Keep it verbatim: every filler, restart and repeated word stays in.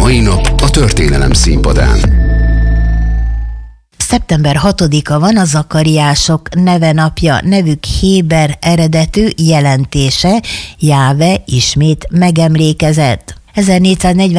mai nap a történelem színpadán. szeptember hatodika van, a Zakariások nevenapja, nevük héber eredetű, jelentése Jáve ismét megemlékezett. ezernégyszáznegyven